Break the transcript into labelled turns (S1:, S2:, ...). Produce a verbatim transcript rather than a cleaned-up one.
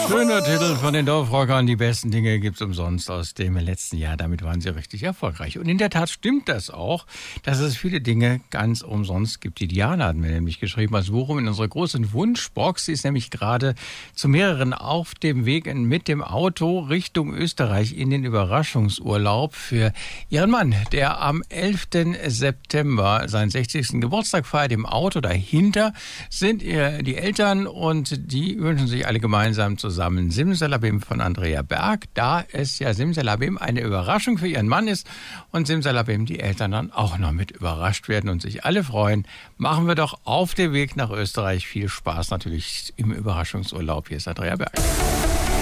S1: Schöner Titel von den Dorfrockern. Die besten Dinge gibt's umsonst aus dem letzten Jahr. Damit waren sie richtig erfolgreich. Und in der Tat stimmt das auch, dass es viele Dinge ganz umsonst gibt. Die Diana hat mir nämlich geschrieben als Bochum in unserer großen Wunschbox. Sie ist nämlich gerade zu mehreren auf dem Weg mit dem Auto Richtung Österreich in den Überraschungsurlaub für ihren Mann, der am elften September seinen sechzigsten Geburtstag feiert. Im Auto dahinter sind ihr die Eltern und die wünschen sich alle gemeinsam zusammen Simsalabim von Andrea Berg, da es ja Simsalabim eine Überraschung für ihren Mann ist und Simsalabim die Eltern dann auch noch mit überrascht werden und sich alle freuen. Machen wir doch auf dem Weg nach Österreich viel Spaß natürlich im Überraschungsurlaub. Hier ist Andrea Berg.